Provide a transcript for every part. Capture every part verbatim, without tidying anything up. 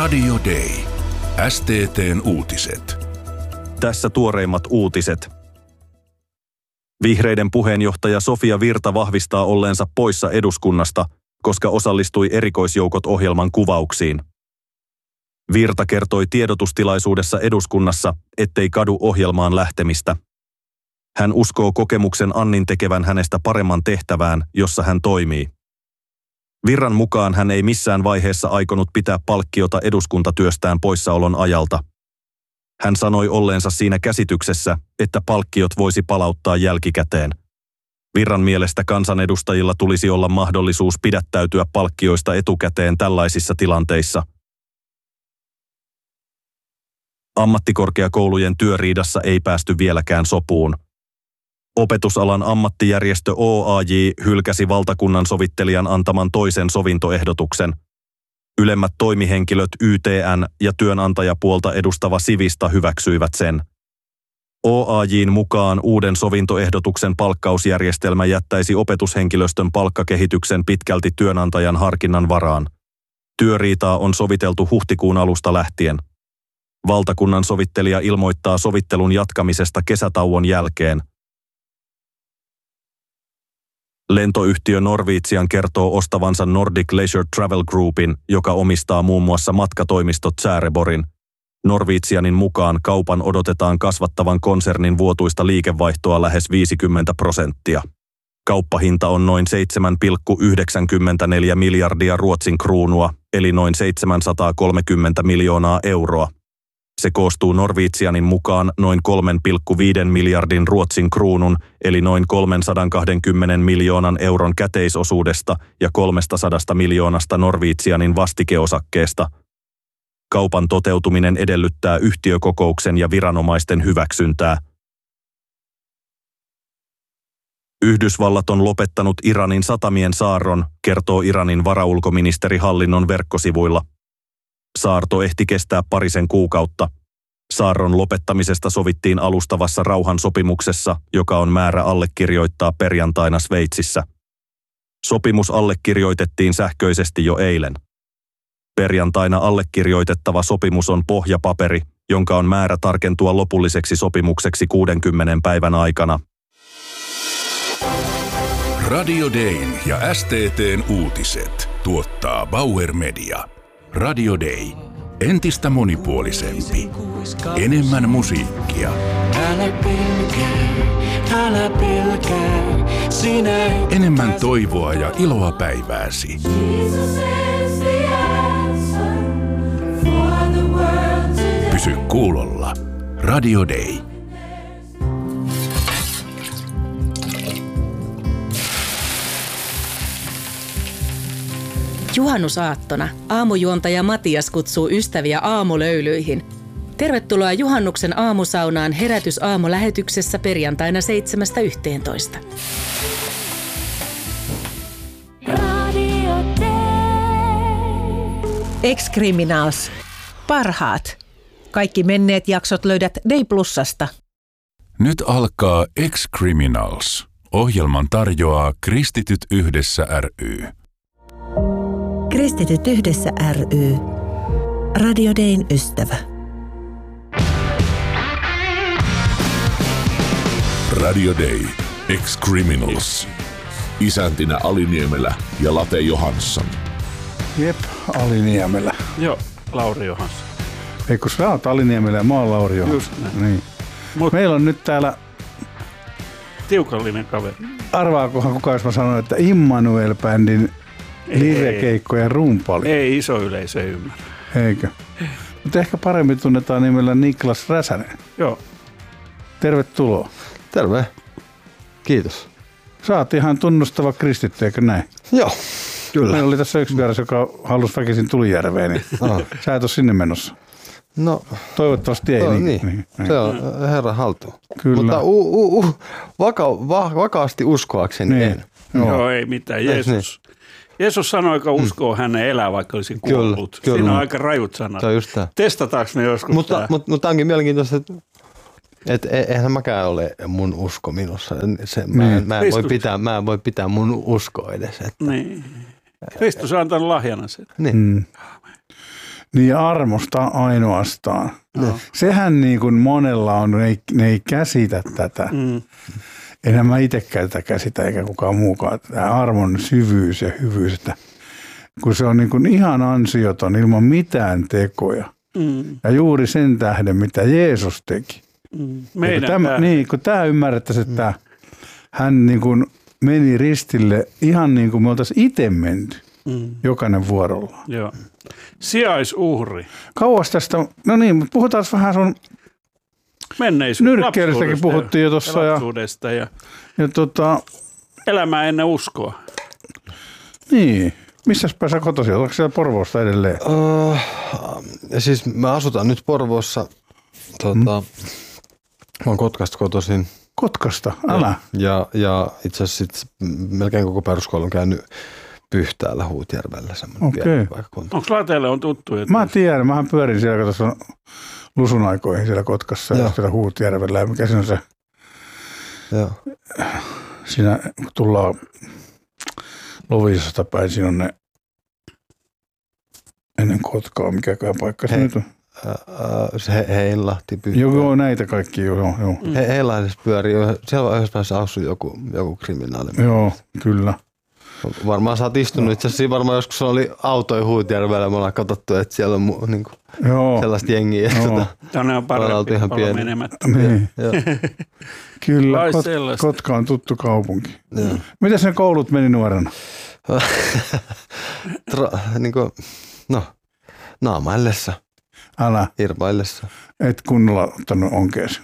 Radio Day. S T T:n uutiset. Tässä tuoreimmat uutiset. Vihreiden puheenjohtaja Sofia Virta vahvistaa olleensa poissa eduskunnasta, koska osallistui erikoisjoukot ohjelman kuvauksiin. Virta kertoi tiedotustilaisuudessa eduskunnassa, ettei kadu ohjelmaan lähtemistä. Hän uskoo kokemuksen Annin tekevän hänestä paremman tehtävään, jossa hän toimii. Virran mukaan hän ei missään vaiheessa aikonut pitää palkkiota eduskuntatyöstään poissaolon ajalta. Hän sanoi olleensa siinä käsityksessä, että palkkiot voisi palauttaa jälkikäteen. Virran mielestä kansanedustajilla tulisi olla mahdollisuus pidättäytyä palkkioista etukäteen tällaisissa tilanteissa. Ammattikorkeakoulujen työriidassa ei päästy vieläkään sopuun. Opetusalan ammattijärjestö O A J hylkäsi valtakunnan sovittelijan antaman toisen sovintoehdotuksen. Ylemmät toimihenkilöt Y T N ja työnantajapuolta edustava Sivista hyväksyivät sen. O A J:n mukaan uuden sovintoehdotuksen palkkausjärjestelmä jättäisi opetushenkilöstön palkkakehityksen pitkälti työnantajan harkinnan varaan. Työriitaa on soviteltu huhtikuun alusta lähtien. Valtakunnan sovittelija ilmoittaa sovittelun jatkamisesta kesätauon jälkeen. Lentoyhtiö Norwegian kertoo ostavansa Nordic Leisure Travel Groupin, joka omistaa muun muassa matkatoimistot Sääreborgin. Norwegianin mukaan kaupan odotetaan kasvattavan konsernin vuotuista liikevaihtoa lähes viisikymmentä prosenttia. Kauppahinta on noin seitsemän pilkku yhdeksänkymmentäneljä miljardia Ruotsin kruunua, eli noin seitsemänsataakolmekymmentä miljoonaa euroa. Se koostuu Norwegianin mukaan noin kolme pilkku viisi miljardin Ruotsin kruunun, eli noin kolmesataakaksikymmentä miljoonan euron käteisosuudesta ja kolmesataa miljoonasta Norwegianin vastikeosakkeesta. Kaupan toteutuminen edellyttää yhtiökokouksen ja viranomaisten hyväksyntää. Yhdysvallat on lopettanut Iranin satamien saarron, kertoo Iranin varaulkoministerihallinnon verkkosivuilla. Saarto ehti kestää parisen kuukautta. Saarron lopettamisesta sovittiin alustavassa rauhansopimuksessa, joka on määrä allekirjoittaa perjantaina Sveitsissä. Sopimus allekirjoitettiin sähköisesti jo eilen. Perjantaina allekirjoitettava sopimus on pohjapaperi, jonka on määrä tarkentua lopulliseksi sopimukseksi kuudenkymmenen päivän aikana. Radio Dayn ja S T T:n uutiset tuottaa Bauer Media. Radio Day. Entistä monipuolisempi. Enemmän musiikkia. Älä pelkää, älä pelkää, sinä Enemmän toivoa ja iloa päivääsi. Pysy kuulolla. Radio Day. Juhannusaattona aamujuontaja Matias kutsuu ystäviä aamulöylyihin. Tervetuloa juhannuksen aamusaunaan Herätys-aamulähetyksessä perjantaina seitsemästä yhteentoista. Ex-Criminals. Parhaat. Kaikki menneet jaksot löydät Day Plusasta. Nyt alkaa Ex-Criminals. Ohjelman tarjoaa Kristityt yhdessä ry. Kristityt yhdessä ry. Radio Dayn ystävä. Radio Day. Ex-Criminals. Isäntinä Aliniemelä ja Late Johansson. Jep, Aliniemelä. Joo, Lauri Johansson. Ei kun sä oot Aliniemelä ja mä oon Lauri Johansson. Just näin. Niin. Mut Meillä on nyt täällä, tiukallinen kaveri. arvaakohan kuka jos mä sanoin, että Immanuel-bändin livekeikkojen rumpali. Ei iso yleisö ymmärrä. Eikö? Mutta ehkä paremmin tunnetaan nimellä Niklas Räsänen. Joo. Tervetuloa. Terve. Kiitos. Sä oot ihan tunnustava kristitty, eikö näin? Joo, kyllä. Meillä oli tässä yksi vieras, joka halusi väkisin Tulijärveen, niin Ah. sä et ole sinne menossa. No, Toivottavasti ei. no niin, niin. niin, niin. Se on herran haltuun. Kyllä. Mutta u, u, u, vaka, va, vakaasti uskoakseni Niin. en. Joo. Joo, ei mitään. Jeesus, Jeesus sanoi, joka uskoo mm. hänen elää, vaikka olisi kuollut. Kyllä, Siinä kyllä. on aika rajut sanat. Se on just tämä. Testataanko me joskus Mutta, tämä? mutta, mutta onkin mielenkiintoista, että et, eihän mäkään ole mun usko minussa. Se, mä, Niin. en, mä, en voi Kristus. pitää, mä en voi pitää mun uskoa edes. Että, Niin. Kristus on antanut lahjana sen. niin. Mm. Niin armosta ainoastaan. No. Sehän niin kuin monella on, ne ei, ne ei käsitä tätä. Mm. Enhän mä itsekään tätä käsitä eikä kukaan muukaan. Tämä armon syvyys ja hyvyys, että kun se on niin kuin ihan ansioton ilman mitään tekoja. Mm. Ja juuri sen tähden, mitä Jeesus teki. Mm. Meidän tämä, tämä. Niin, kun tämä ymmärrettäisiin, että mm. hän niin kuin meni ristille ihan niin kuin me oltaisiin itse menty. Mm. Jokainen vuorollaan. Joo. Sijaisuhri. Kauas tästä, no niin, mutta puhutaan vähän sun menneisyydestä. Nyrkkeilystäkin puhuttiin jo tuossa. Ja, ja, ja, ja tota, elämää ennen uskoa. Niin. Missäs pääsä kotoisin? Oletko siellä Porvoossa edelleen? Uh, siis mä asutaan nyt Porvoossa. Tota, mm. Mä oon Kotkasta kotoisin. Kotkasta? Älä. Ja, ja itse asiassa melkein koko peruskoulun käynyt Pyhtäällä Huutjärvellä. Okei. Okay. Onko Lateelle on tuttu? Mä tiedän. Mähän pyörin siellä, kun tuossa Lusun aikoihin siellä Kotkassa ja, ja siellä Huutjärvellä. Ja mikä siinä on se? Joo. Siinä kun tullaan Loviisasta päin, siinä on ne ennen Kotkaa, mikäkään paikka se He, nyt on. Se he, Heinlahti. Pyhtää. Joo, näitä kaikki, joo. joo. Mm. He, Heinlahdessa pyörii, siellä on yhdessä päässä asui joku, joku kriminaali. Joo, kyllä. Varmaan sä oot istunut, itse asiassa varmaan joskus oli autoja Huutjärvellä, me ollaan katsottu, että siellä on mu, niin kuin, sellaista jengiä. Joo. Tänne on parempi olla menemättä. Niin. Kyllä, Kot- Kotka on tuttu kaupunki. Mm. Miten sen koulut meni nuorena? Tra, niin kuin, no, naamaillessa. Älä. Irvaillessa. Et kunnolla ottanut onkeesi?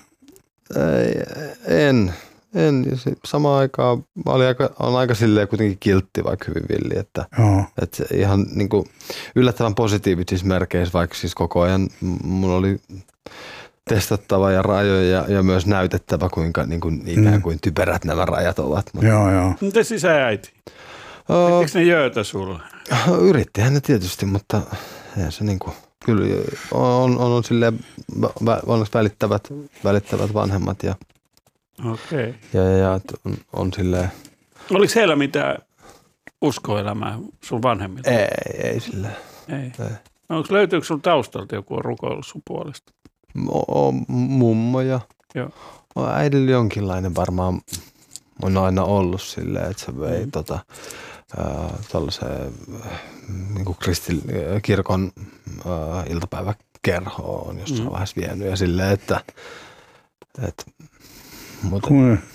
En. En. Samaan aikaan mä olin aika, on aika silleen kuitenkin kiltti, vaikka hyvin villi. Että, että ihan niin kuin yllättävän positiivisissa merkeissä, vaikka siis koko ajan mulla oli testattava ja rajoja ja, ja myös näytettävä, kuinka niin kuin, ikään kuin typerät nämä rajat ovat. Joo, joo. Miten sisä ja äiti? Uh, Ettekö ne jöötä sulle? Yrittihän ne tietysti, mutta eihän se niin kuin, kyllä on, on, on silleen onneksi välittävät, välittävät vanhemmat ja, okay. ja, ja, ja on, on silleen. Oliko heillä mitään uskoelämää sun vanhemmilta? Ei, ei silleen. Ei. ei. No, onko löytyykö sun taustalta joku on rukoillut sun puolesta? O, mummo ja Joo. äidillä jonkinlainen varmaan on aina ollut silleen, että se vei mm. tota, tällaiseen niin kristillikirkon äh, iltapäiväkerhoon, jossa mm. on vähän vienyt ja silleen, että et, mutta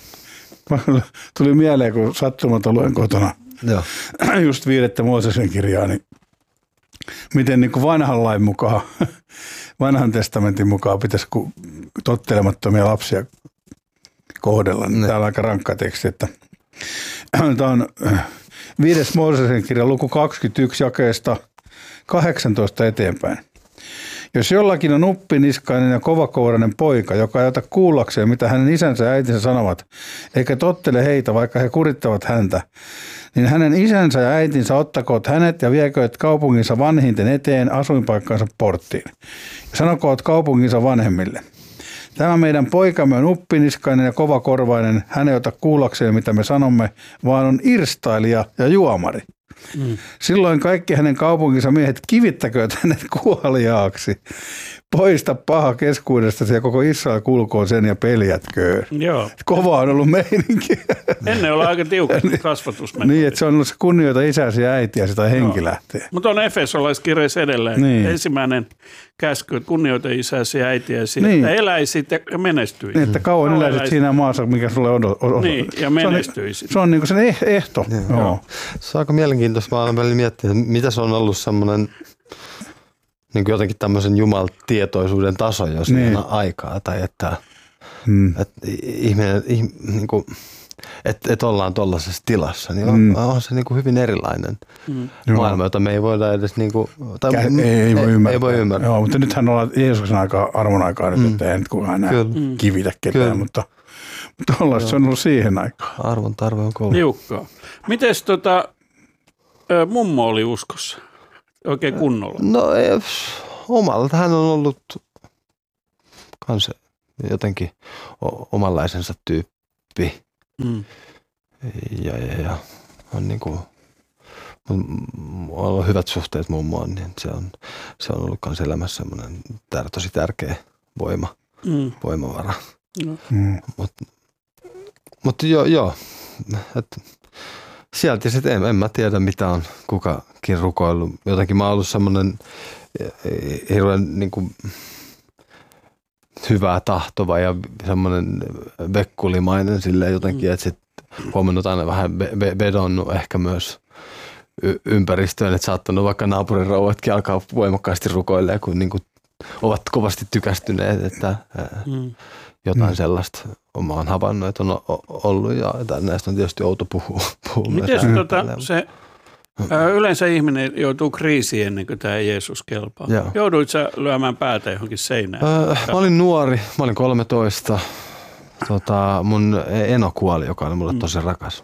tuli mieleen, kun sattumalta luen kotona Joo. just viidettä Moosesen kirjaa, niin miten niin kuin vanhan lain mukaan, vanhan testamentin mukaan pitäisi tottelemattomia lapsia kohdella. Niin täällä on aika rankka teksti, että tämä on viides Moosesen kirja luku kaksikymmentäyksi jakeesta kahdeksantoista eteenpäin. Jos jollakin on uppiniskainen ja kovakourainen poika, joka ei ota kuullakseen, mitä hänen isänsä ja äitinsä sanovat, eikä tottele heitä, vaikka he kurittavat häntä, niin hänen isänsä ja äitinsä ottakoot hänet ja viekööt kaupunginsa vanhinten eteen asuinpaikkansa porttiin. Ja sanokoot kaupunginsa vanhemmille. Tämä meidän poikamme on uppiniskainen ja kovakorvainen. Hän ei ota kuullakseen, mitä me sanomme, vaan on irstailija ja juomari. Mm. Silloin kaikki hänen kaupunkinsa miehet kivittäkööt hänet kuoliaaksi. Poista paha keskuudestasi ja koko Israel kuulkoon sen ja peljätköön. Joo. Kova on ollut meininki. Ennen on aika tiukka kasvatusmetodi. Niin, että se on ollut se kunnioita isäsi ja äitiäsi tai henki lähtee. Mutta on Efesolaiskirjeessä edelleen niin. Ensimmäinen käsky, että kunnioita isäsi ja äitiäsi, niin. Että eläisit ja menestyisit. Niin, että kauan eläisit, eläisit siinä maassa, mikä sulle on osa. Niin, ja menestyisit. Se on niin kuin sen ehto. Joo. Joo. Se on aika mielenkiintoista. Mä olen välillä miettinyt, että mitä se on ollut semmoinen niin kuin jotenkin tämmöisen jumalatietoisuuden taso jo siinä niin. aikaa. Tai että, hmm. että ihminen, niin kuin, että, että ollaan tuollaisessa tilassa, niin on, hmm. on se niin kuin hyvin erilainen hmm. maailma, jota me ei voida edes niin kuin, tai Kä, ei, ei, voi ymmärtää. ei voi ymmärtää. Joo, mutta nythän ollaan Jeesuksen aikaa, arvon aikaa nyt, hmm. että ei nyt kukaan enää Kyllä. kivitä ketään, mutta, mutta ollaan se on ollut siihen aikaan. Arvon tarve on kova. Niukkaa. Mites tota, mummo oli uskossa? Oikein kunnolla? No omalta hän on ollut kans jotenkin omanlaisensa tyyppi. Mm. Ja, ja, ja on niinku mulla on ollut hyvät suhteet mummoon, niin se on, se on ollut myös elämässä semmoinen tär, tosi tärkeä voima, mm. voimavara. Mm. Mutta mut joo, joo. Et sieltä sitten en, en mä tiedä, mitä on kukakin rukoillut. Jotenkin mä oon ollut semmoinen hirveän niin kuin hyvää tahtova ja semmoinen vekkulimainen silleen jotenkin, mm. että sitten huomannut aina vähän vedonnut ehkä myös y- ympäristöön, että saattanut vaikka naapurin rouvatkin alkaa voimakkaasti rukoilemaan, kun niin kuin ovat kovasti tykästyneet, että mm. jotain mm. sellaista mä oon havainnut, että on ollut ja näistä on tietysti outo puhua. puhua Miten se, tota, se ää, yleensä ihminen joutuu kriisiin ennen kuin tämä Jeesus kelpaa? Joo. Jouduit sä lyömään päätä johonkin seinään? Öö, mä olin nuori, mä olin kolmetoista. Tota, mun eno kuoli, joka oli mulle tosi rakas.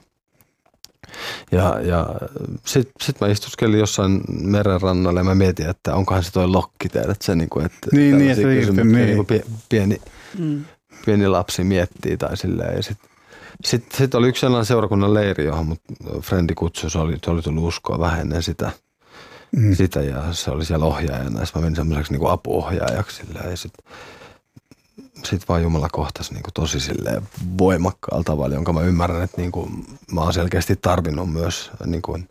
Ja, ja sit, sit mä istuskelin jossain merenrannalla ja mä mietin, että onkohan se toi lokki tehdä, että se niinku, että niin, niin, se niin. Niinku pieni, mm. pieni lapsi miettii tai silleen. Ja sit, sit, sit oli yksi sellainen seurakunnan leiri, johon mut frendi kutsui, se oli, se oli tullut uskoa vähän ennen sitä. Mm. sitä ja se oli siellä ohjaajana ja mä menin semmoiseksi niinku apuohjaajaksi silleen ja sit Sitten vaan Jumala kohtasi niin kuin tosi silleen voimakkaalla tavalla, jonka mä ymmärrän, että niin kuin mä oon selkeästi tarvinnut myös niin kuin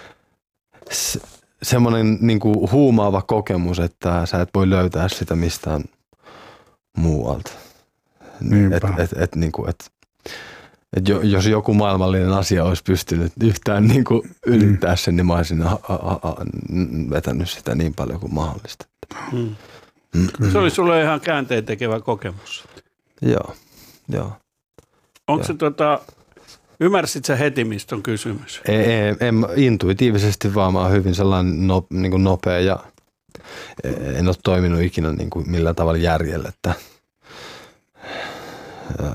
se, semmoinen niin kuin huumaava kokemus, että sä et voi löytää sitä mistään muualta. Et, et, et, niin kuin, et, et jos joku maailmallinen asia olisi pystynyt yhtään niin kuin ylittää sen, niin mä olisin a, a, a, vetänyt sitä niin paljon kuin mahdollista. Hmm. Se oli sulle ihan käänteen tekevä kokemus. Joo, joo. Onko se tota, ymmärsit sä heti, mistä on kysymys? Ei, ei, en, intuitiivisesti vaan, mä oon hyvin sellainen no, niin kuin nopea ja en ole toiminut ikinä niin kuin millään tavalla järjellä, että äh,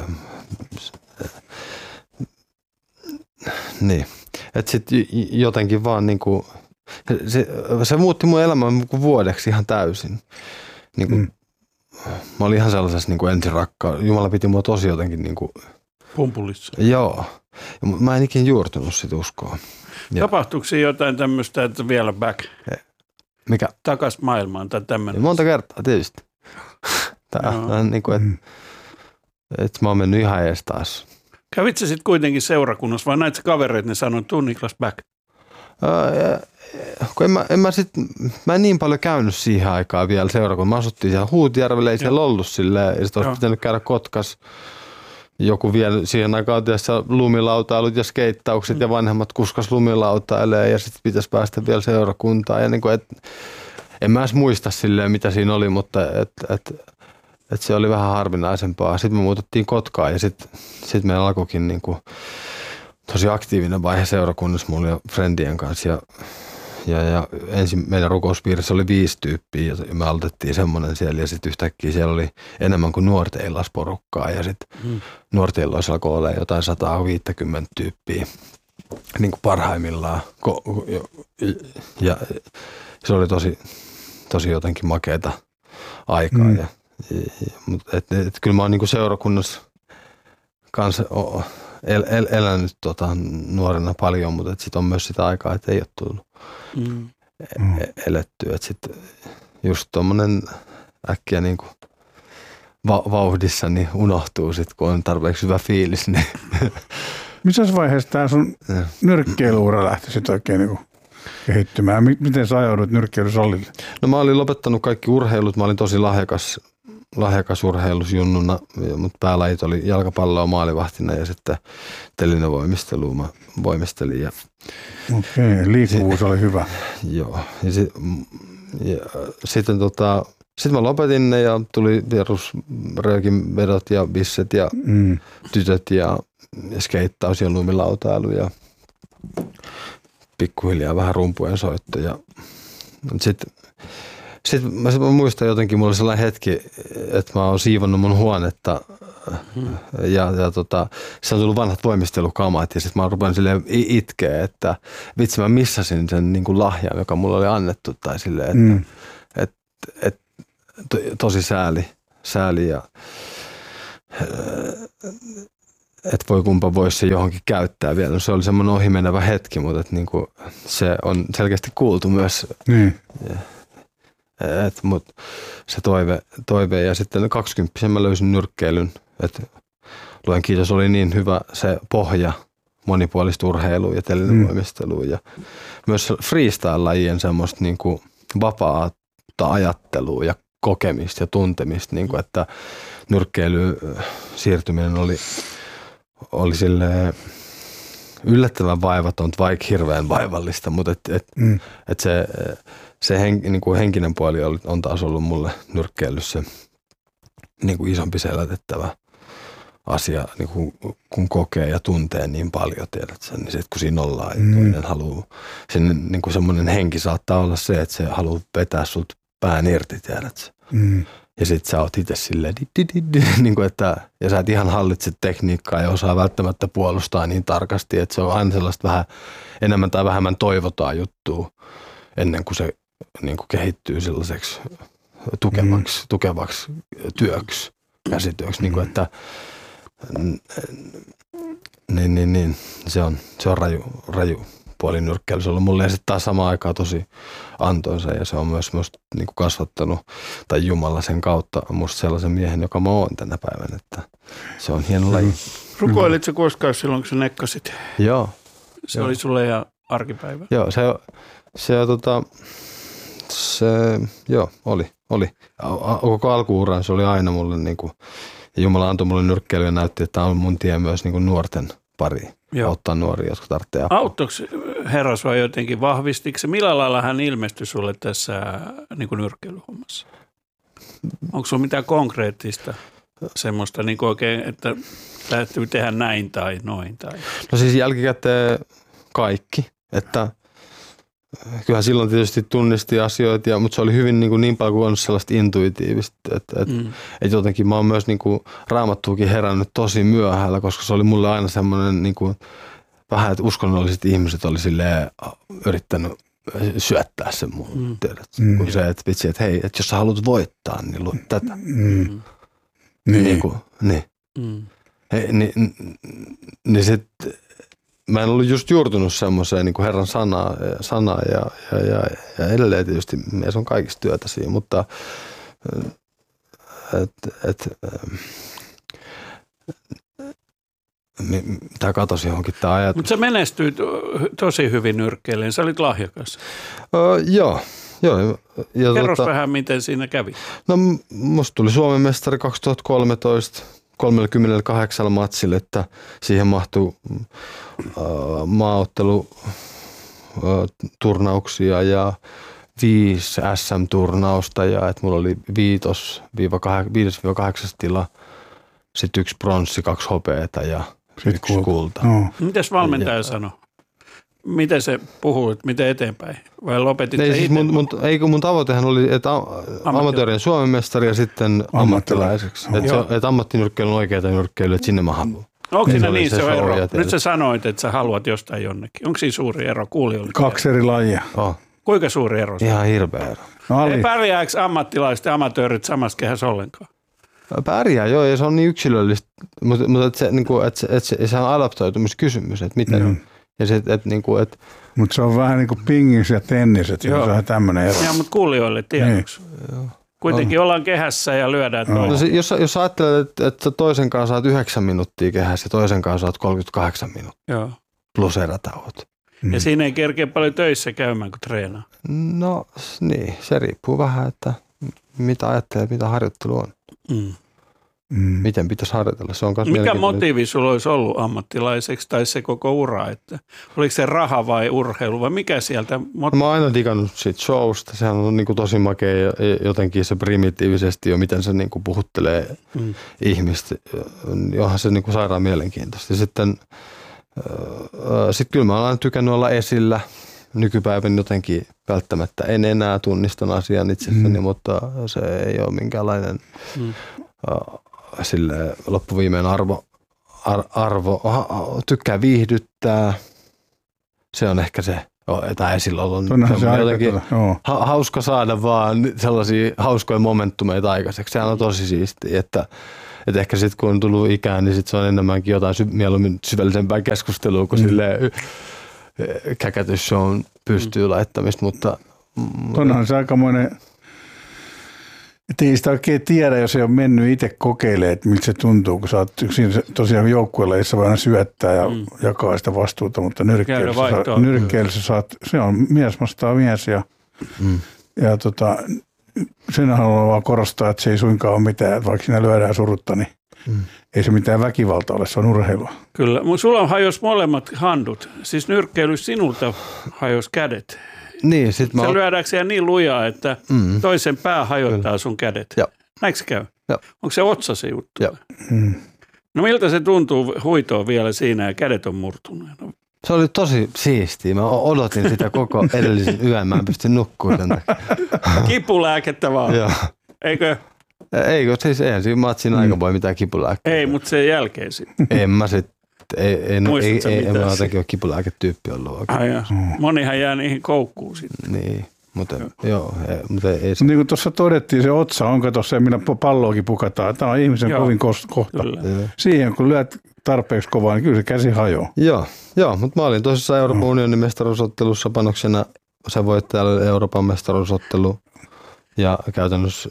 niin, että sitten jotenkin vaan niin kuin, se, se muutti mun elämän vuodeksi ihan täysin. Niin kuin, mm. Mä olin ihan sellaisessa niin kuin ensirakkaa. Jumala piti mua tosi jotenkin niin kuin pumpulissa. Joo. Ja mä en ikinä juurtunut sit uskoon. Tapahtuuko jotain tämmöistä, että vielä back? Mikä? Takas maailmaan tai tämmöinen? Monta kertaa tietysti. Tää on niin kuin, että et mä oon mennyt ihan ees taas. Kävit sä sit kuitenkin seurakunnassa vai näit sä kavereet, ne sanoi, tuu Niklas back? Öö, kun en mä, en mä, sit, mä en niin paljon käynyt siihen aikaan vielä seurakunnassa. Mä asuttiin siellä Huutijärvellä, ei siellä ollut silleen. Ja sit olisi pitänyt käydä Kotkas. Joku vielä siihen aikaan tietysti lumilautailut ja skeittaukset mm. ja vanhemmat kuskas lumilautailee ja sitten pitäisi päästä vielä seurakuntaan. Ja niin kuin, et, en mä edes muista silleen, mitä siinä oli, mutta et, et, et se oli vähän harvinaisempaa. Sitten me muutettiin Kotkaan ja sitten sit meillä alkoikin niin kuin tosi aktiivinen vaihe seurakunnassa mulla ja friendien kanssa. Ja, ja, ja ensin meidän rukouspiirissä oli viisi tyyppiä ja me aloitettiin semmoinen siellä ja sitten yhtäkkiä siellä oli enemmän kuin nuorten illasporukkaa ja sitten mm. nuorten illoissa alkoi olla jotain sata viisikymmentä tyyppiä niin kuin parhaimmillaan ja se oli tosi, tosi jotenkin makeata aikaa. Mm. Ja, ja, mutta et, et, kyllä mä oon niin kuin seurakunnassa kanssa el, el, elänyt tota, nuorena paljon, mutta sitten on myös sitä aikaa, että ei ole tullut mm. elettyä. Että sitten just tuommoinen äkkiä niin kuin va- vauhdissa niin unohtuu sitten, kun on tarpeeksi hyvä fiilis. Niin. Missä vaiheessa tämä sun nyrkkeilyura lähti sitten oikein niin kuin kehittymään? Miten sä ajaudut nyrkkeilysalille? No mä olin lopettanut kaikki urheilut. Mä olin tosi lahjakas, lahjakas urheilusjunnuna, mutta päälajit oli jalkapalloa maalivahtina ja sitten telinevoimistelua mä voimistelin. Ja okei, liikkuvuus oli hyvä. Joo, ja, sit, ja sitten tota, sit mä lopetin ne ja tuli perusröökinvedot ja bisset ja mm. tytöt ja, ja skeittaus ja lumilautailu ja pikkuhiljaa vähän rumpujen soitto. Ja sitten sit mä, mä muistan jotenkin, mulla oli sellainen hetki, että mä oon siivonnut mun huonetta hmm. ja, ja tota, se on tullut vanhat voimistelukamat ja sitten mä rupean silleen itkeä, että vitsi mä missasin sen niin kuin lahjan, joka mulla oli annettu tai silleen, että hmm. et, et, to, tosi sääli, sääli ja että voi kumpa voisi se johonkin käyttää vielä. Se oli semmoinen ohimenevä hetki, mutta että niinku se on selkeästi kuultu myös. Niin. Et, mut se toive, toive ja sitten kaksikymppisen mä löysin nyrkkeilyn. Et, luen kiitos, oli niin hyvä se pohja monipuolista urheilua ja telinevoimistelua mm. ja myös freestyle-lajien semmoista niinku vapaata ajattelua ja kokemista ja tuntemista, niinku, että nyrkkeily siirtyminen oli, oli silleen yllättävän vaivaton, vaikka hirveän vaivallista, mutta et, et, mm. et se, se hen, niin kuin henkinen puoli on taas ollut mulle nyrkkeilyssä niin kuin isompi selätettävä asia, niin kuin, kun kokee ja tuntee niin paljon, tiedät sen, niin sit, kun siinä ollaan mm. ja toinen haluaa, sen, niin kuin semmoinen henki saattaa olla se, että se haluaa vetää sulta pään irti, tiedät sen. Mm. Ja sit sä oot itse silleen, di, di, di, di, niin kuin että, ja sä et ihan hallitse tekniikkaa ja osaa välttämättä puolustaa niin tarkasti, että se on aina sellaista vähän enemmän tai vähemmän toivotaan juttua ennen kuin se niin kuin kehittyy sellaiseksi tukevaksi, mm. tukevaksi työksi, käsityöksi, mm. niin kuin että niin, niin, niin, se on, se on raju, raju puoli nyrkkeily. Se on ollut mulle ja sitten taas samaan aikaan tosi antoisa ja se on myös musta niin kuin kasvattanut, tai Jumala sen kautta musta sellaisen miehen, joka mä oon tänä päivänä, että se on hieno laji. Rukoilitko koskaan silloin, kun sä nekkasit? Joo. Se joo. oli sulle ihan arkipäivä? Joo, se, se, tota, se joo, oli, oli. Koko alkuuran se oli aina mulle niin kuin, ja Jumala antoi mulle nyrkkeilyä ja näytti, että tämä on mun tie myös niin kuin nuorten pariin. Joo. Auttaa nuoria, jotka tarvitsee apua. Auttoiko Herra sua jotenkin, vahvistiko se? Millä lailla hän ilmestyi sulle tässä niin kuin nyrkkeilyhommassa? Onko sulla mitään konkreettista semmoista niin kuin oikein, että täytyy tehdä näin tai noin? Tai? No siis jälkikäteen kaikki, että kyllähän silloin tietysti tunnisti asioita, ja, mutta se oli hyvin niin, kuin niin paljon kuin on sellaista intuitiivista, että, että, mm. että jotenkin mä oon myös niin kuin raamattuukin herännyt tosi myöhällä, koska se oli mulle aina semmoinen niin kuin, vähän, että uskonnolliset ihmiset oli silleen yrittänyt syöttää sen mun, mm. tiedät, mm. kun se, että vitsi, että hei, että jos sä haluat voittaa, niin lue tätä. Mm. Niin. Niin, kuin, niin. Mm. Hei, niin, niin sitten mä en ollut just juurtunut semmoiseen niin kuin Herran sanaa, sanaa ja, ja, ja, ja edelleen tietysti meissä on kaikista työtä siinä, mutta et, et, tämä katosi johonkin tämä ajatus. Mutta sä menestyit tosi hyvin nyrkkeilemään, sä olit lahjakas. Uh, joo. joo. Kerros tota, vähän, miten siinä kävi. No musta tuli Suomen mestari kaksituhattakolmetoista. kolmekymmentäkahdeksan matsille, että siihen mahtui äh, maaotteluturnauksia äh, ja viisi S M-turnausta ja että mulla oli viitos kahdeksas tila, sitten yksi pronssi, kaksi hopeeta ja sitten yksi kulta. kulta. No. Mitäs valmentaja sanoi? Miten se puhuu, miten eteenpäin? Vai lopetit ei, siis mun, mun, ei kun mun tavoitehan oli, että amatöörien Suomen mestari ja sitten ammattilaiseksi. Että et ammattinyrkkeily on oikeaa nyrkkeilyä, että sinne mä haluan. Onko siinä niin se, se ero? Nyt sä sanoit, että sä haluat jostain jonnekin. Onko siinä suuri ero kuulijoille? Kaksi eri lajia. Oh. Kuinka suuri ero? Ihan hirveä ero. No, ei pärjääkö ammattilaiset ja amatöörit samassa kehässä ollenkaan? Pärjää, joo, ja se on niin yksilöllistä, mutta, mutta että se, niin kuin, että se, että se, se on adaptoitumiskysymys, että miten mm. ja se, että, että, niinku, että mutta se on vähän niin kuin pingis ja tennis, että se on tämmöinen ero. Joo, mutta kuulijoille tiedoksi. Niin. Kuitenkin on. Ollaan kehässä ja lyödään toinen. No, jos, jos ajattelet, että, että toisen kanssa saat yhdeksän minuuttia kehässä ja toisen kanssa saat kolmekymmentäkahdeksan minuuttia. Joo. Plus erätauot. Mm. Ja siinä ei kerkeä paljon töissä käymään, kun treenaa. No niin, se riippuu vähän, että mitä ajattelee, mitä harjoittelu on. Mm. Mm. Miten pitäisi harjoitella? Se on mikä motiivi sulla olisi ollut ammattilaiseksi tai se koko ura? Että oliko se raha vai urheilu vai mikä sieltä? Mot- Mä oon aina digannut siitä showsta. Sehän on niin kuin tosi makea ja jotenkin se primitiivisesti jo, miten se niin kuin puhuttelee mm. ihmistä. Johan se niin kuin sairaan mielenkiintoista. Ja sitten äh, sit kyllä mä oon aina tykännyt olla esillä. Nykypäivän jotenkin välttämättä en enää tunnistan asian itsessäni, mm. mutta se ei ole minkäänlainen mm. äh, sille loppuviimeen arvo, ar, arvo, tykkää viihdyttää. Se on ehkä se tai esillä on. Onhan se jotenkin aika, ha- hauska saada vaan sellaisia hauskoja momentumeita aikaiseksi. Sehän on tosi siistiä, että, että ehkä sitten kun on tullut ikään, niin sit se on enemmänkin jotain sy- mieluummin syvällisempää keskustelua kuin mm. silleen käkätysshown pystyy mm. laittamista, mutta onhan se aikamoinen, että ei sitä oikein tiedä, jos ei ole mennyt itse kokeilemaan, että miltä se tuntuu, kun sä oot siinä tosiaan joukkueella, jossa voidaan syöttää ja mm. jakaa sitä vastuuta, mutta nyrkkeilyssä, nyrkkeilyssä saat, se on mies vastaa mies ja, mm. ja tota, sen haluan vaan korostaa, että se ei suinkaan ole mitään, että vaikka siinä lyödään surutta, niin mm. ei se mitään väkivalta ole, se on urheilua. Kyllä, mutta sulla hajos molemmat handut, siis nyrkkeilyssä sinulta hajos kädet. Niin, sit mä... Se lyödäänkö siellä niin lujaa, että mm. toisen pää hajottaa Kyllä. sun kädet? Joo. Näinkö se käy? Joo. Onko se otsa se juttu? Joo. Mm. No miltä se tuntuu huitoa vielä siinä ja kädet on murtunut? No. Se oli tosi siistiä. Mä odotin sitä koko edellisen yön. Mä en pysty nukkumaan sen takia. Kipulääkettä vaan. Joo. Eikö? Eikö? Siis eihän siinä matsin mm. aika voi mitään kipulääkettä. Ei, mutta sen jälkeen sitten. En mä sitten. Ei, ei, no, ei, ei, en mä jotenkin ole kipulääketyyppi ollut oikein. Mm. Monihan jää niihin koukkuun sitten. Niin, mutta joo, joo ei, mutta ei se. Niin kuin tuossa todettiin, se otsa on tuossa, millä palloakin pukataan. Tämä on ihmisen joo. kovin kohta. Kyllä. Siihen kun lyöt tarpeeksi kovaa, niin kyllä se käsi hajoaa. Joo, joo, mutta mä olin tosissaan Euroopan mm. unionin mestaruusottelussa panoksena. Se voittaja Euroopan mestaruusottelu ja käytännössä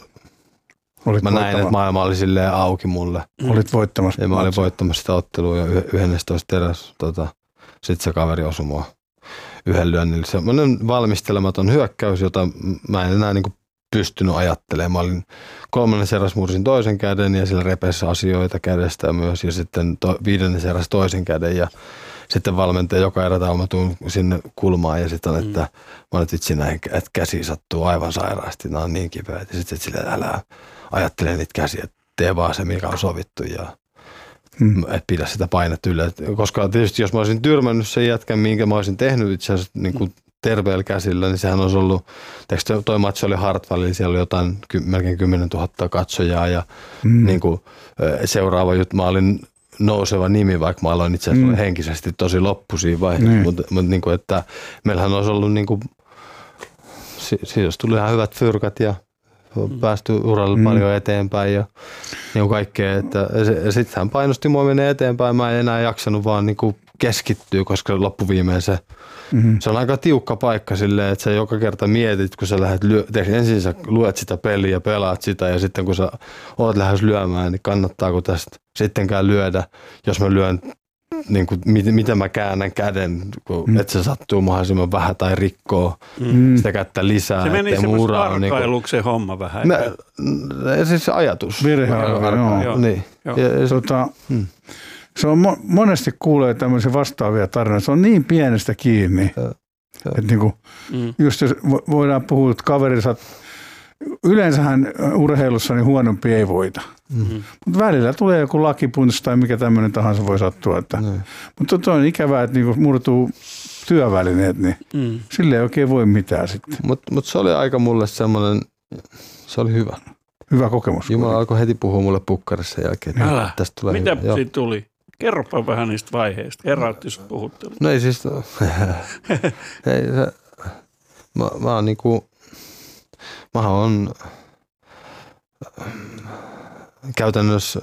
Olit mä näin, että maailma oli silleen auki mulle. Olit voittamassa. Ja mä olin voittamassa sitä ottelua jo yhdennestoista eräs. Tota, sitten se kaveri osui mua yhden lyönnillä. Sellainen valmistelematon hyökkäys, jota mä en enää niinku pystynyt ajattelemaan. Mä olin kolmannen eräs mursin toisen käden ja sillä repesi asioita kädestä myös. Ja sitten to, viidennen eräs toisen käden ja sitten valmentaja joka erä mä tuun sinne kulmaan ja sitten on, että mm. mä olin itse näin, että käsi sattuu aivan sairaasti. Nämä on niin kipeät. Ja sitten silleen älä ajattele niitä käsiä, että tee vaan se, mikä on sovittu ja hmm. et pidä sitä painetta yllä. Koska tietysti jos mä olisin tyrmännyt sen jätkän, minkä mä olisin tehnyt itse asiassa niin kuin terveellä käsillä, niin sehän olisi ollut, teikö toi matsi oli Hartwallilla, siellä oli jotain melkein kymmenen tuhatta katsojaa ja hmm. niin kuin, seuraava juttu, mä olin nouseva nimi, vaikka mä aloin itse asiassa hmm. henkisesti tosi loppu siinä vaiheessa, hmm. mutta, mutta niin kuin, että meillähän olisi ollut niin kuin, siis tuli ihan hyvät fyrkat ja Mm. päästy uralla mm. paljon eteenpäin ja niin kaikkea. Sitten hän painosti mua menee eteenpäin. Mä en enää jaksanut vaan niin kuin keskittyä, koska loppuviimeen se, mm-hmm. se on aika tiukka paikka silleen, että sä joka kerta mietit, kun sä lähdet lyö, ensin sä luet sitä peliä ja pelaat sitä ja sitten kun sä oot lähes lyömään, niin kannattaako tästä sittenkään lyödä, jos mä lyön niin kuin, miten mä käännän käden, kun mm. että se sattuu mahdollisimman vähän tai rikkoo mm. sitä kättä lisää. Se meni semmoista arkailuksi niin kuin, homma vähän. Mä, siis ajatus. Virhearvio, joo. Niin. joo. Ja, tota, mm. se on mo- monesti kuulee tämmöisiä vastaavia tarinoita. Se on niin pienestä kiinni. Ja, että niin kuin, mm. just jos voidaan puhua, että kaveri saat, yleensähän urheilussa niin huonompi ei voita. Mm-hmm. Mutta välillä tulee joku lakipunts tai mikä tämmöinen tahansa voi sattua. Että. Mm. Mutta tuo on ikävää, että niinku murtuu työvälineet, niin mm. sille ei oikein voi mitään sitten. Mutta mut se oli aika mulle semmoinen, se oli hyvä. Hyvä kokemus. Jumala alkoi heti puhua mulle pukkarissa sen jälkeen. Älä, tästä tulee mitä hyvä. Siitä tuli? Kerropa vähän niistä vaiheista. Kerrautti sun puhuttelu. No ei siis, no, ei se, mä, mä oon niinku, mä oon käytännössä,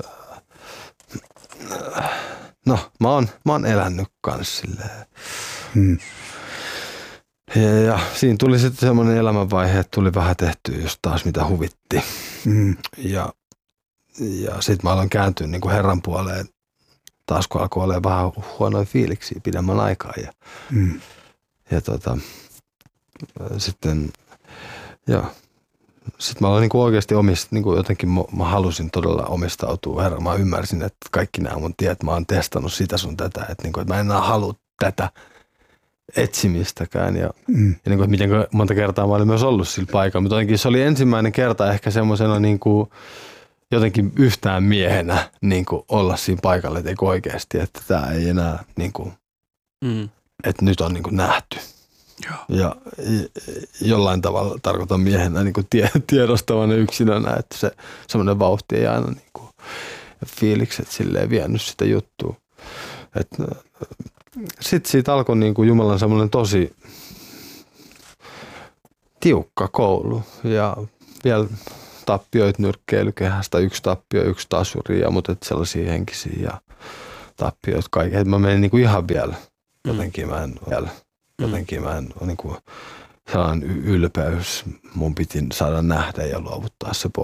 no mä oon, mä oon elänyt kans silleen. Hmm. Ja, ja siinä tuli sitten semmoinen elämänvaihe, että tuli vähän tehtyä just taas mitä huvitti. Hmm. Ja, ja sitten mä aloin kääntyä niin kuin Herran puoleen taas kun alkoi olemaan vähän huonoja fiiliksiä pidemmän aikaa. Ja, hmm. ja tota, sitten, joo. Sitten mä olin niin oikeasti omist, niin jotenkin mä halusin todella omistautua Herran. Mä ymmärsin, että kaikki nämä mun tiet, mä oon testannut sitä sun tätä, että, niin kuin, että mä en enää halua tätä etsimistäkään. Ja, mm. ja niin kuin, miten monta kertaa mä olin myös ollut sillä paikalla, mutta jotenkin se oli ensimmäinen kerta ehkä semmoisena niin kuin, jotenkin yhtään miehenä niin kuin, olla siinä paikalla, että eikö oikeasti, että tämä ei enää, niin kuin, mm. että nyt on niin kuin, nähty. Ja jollain tavalla tarkoitan miehenä niin kuin tie, tiedostavana yksinönä, että se semmoinen vauhti ei aina niin kuin, fiilikset silleen vienyt sitä juttua. Sitten siitä alkoi niin kuin Jumalan semmoinen tosi tiukka koulu ja vielä tappioit nyrkkeilykehästä, yksi tappio, yksi tasuri, mutta et sellaisia henkisiä ja tappioit kaiken. Mä menin niinku ihan vielä, jotenkin mä en vielä, jotenkin mä en niinku sellainen ylpeys mun piti saada nähdä ja luovuttaa se pois.